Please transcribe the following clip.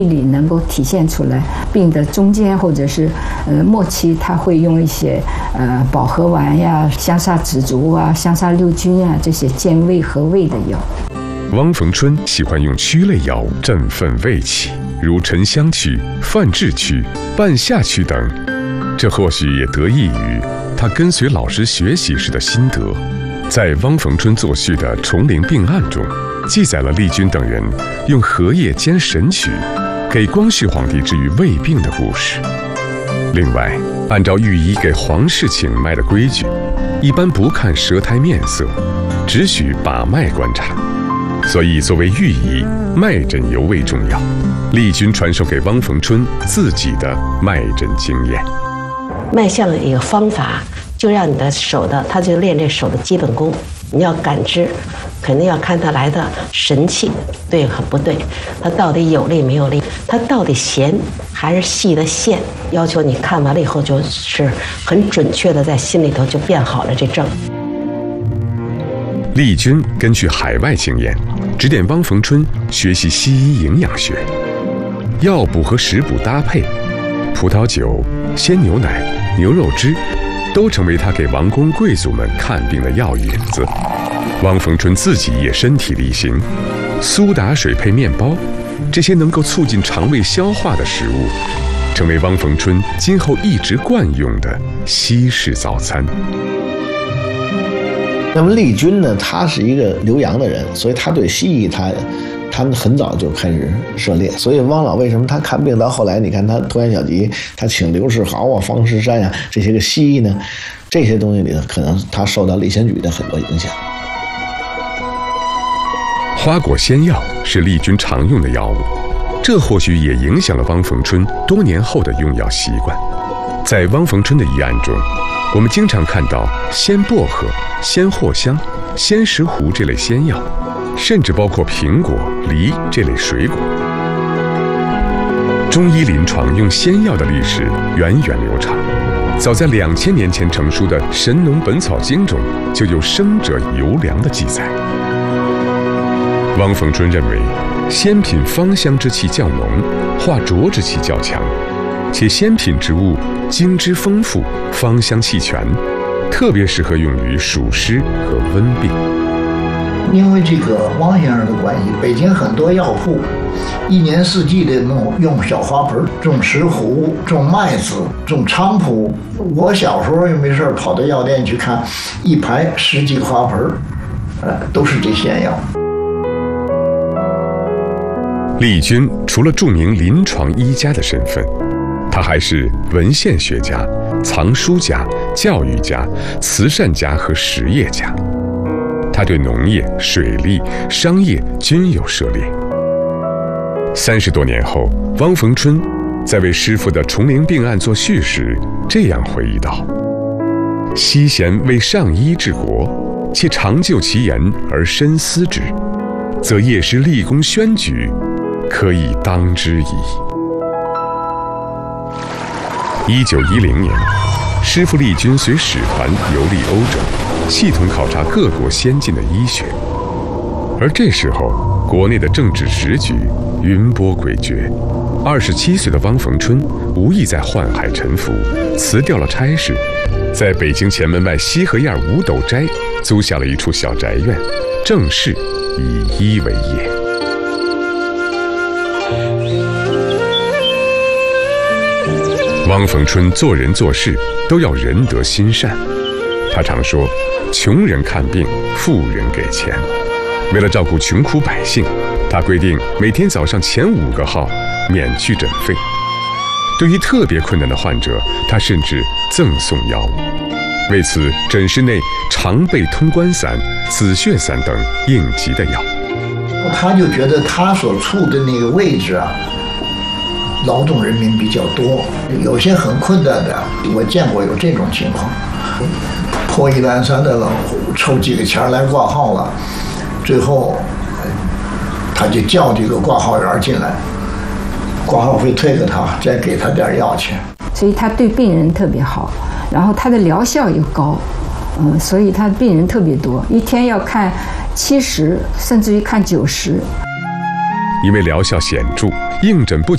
里能够体现出来。病的中间或者是末期，他会用一些保和丸呀、香砂紫竹啊、香砂六菌啊这些健胃和胃的药。 汪逢春喜欢用曲类药物振奋胃气，如沉香曲、范志曲、半夏曲等。这或许也得益于他跟随老师学习时的心得。在汪逢春作序的《崇陵病案》中，记载了丽君等人用荷叶煎神曲给光绪皇帝治愈胃病的故事。另外，按照御医给皇室请脉的规矩，一般不看舌苔面色，只许把脉观察。所以作为御医，脉诊尤为重要。丽君传授给汪逢春自己的脉诊经验。 脉象的一个方法，就让你的手的，他就练这手的基本功。你要感知，肯定要看他来的神气对和不对，他到底有力没有力，他到底弦还是细的线，要求你看完了以后就是很准确的在心里头就变好了这症。 丽君根据海外经验，指点汪逢春学习西医营养学，药补和食补搭配，葡萄酒、鲜牛奶、牛肉汁都成为他给王公贵族们看病的药引子。汪逢春自己也身体力行，苏打水配面包，这些能够促进肠胃消化的食物，成为汪逢春今后一直惯用的西式早餐。 那么丽君呢，他是一个留洋的人，所以他对西医他们很早就开始涉猎。所以汪老为什么他看病到后来，你看他拖延小疾，他请刘世豪啊、方士山啊这些个西医呢，这些东西里头可能他受到李先举的很多影响。 花果仙药是丽君常用的药物，这或许也影响了汪逢春多年后的用药习惯。在汪逢春的医案中，我们经常看到鲜薄荷、鲜藿香、鲜石斛这类仙药，甚至包括苹果、梨这类水果。中医临床用仙药的历史源远流长，早在2000年前成书的《神农本草经》中就有生者尤良的记载。汪逢春认为，鲜品芳香之气较浓，化浊之气较强，且鲜品植物精汁丰富，芳香气全，特别适合用于暑湿和温病。 因为这个汪先生的关系，北京很多药铺一年四季的用小花盆，种石斛、种麦子、种菖蒲。我小时候也没事跑到药店去看，一排10几个花盆，都是这仙药。 丽君除了著名临床医家的身份，他还是文献学家、藏书家、教育家、慈善家和实业家。他对农业、水利、商业均有涉猎。30多年后，汪逢春在为师傅的《崇陵病案》做序时，这样回忆道：“西贤为上医治国，且常就其言而深思之，则业师立功宣举，可以当之矣。”1910年，师傅丽君随使团游历欧洲，系统考察各国先进的医学。而这时候，国内的政治时局云波诡谲。27岁的汪逢春无意在宦海沉浮，辞掉了差事，在北京前门外西河沿五斗斋租下了一处小宅院，正式以医为业。汪逢春做人做事都要仁德心善，他常说，穷人看病，富人给钱。为了照顾穷苦百姓，他规定每天早上前5个号免去诊费。对于特别困难的患者，他甚至赠送药物。为此，诊室内常备通关散、紫血散等应急的药。 他就觉得他所处的那个位置啊，劳动人民比较多，有些很困难的，我见过有这种情况，破衣烂衫的了，凑几个钱来挂号了，最后他就叫这个挂号员进来，挂号费退给他，再给他点药钱。 所以他对病人特别好，然后他的疗效又高，所以他病人特别多，一天要看70，甚至于看90。 因为疗效显著，应诊不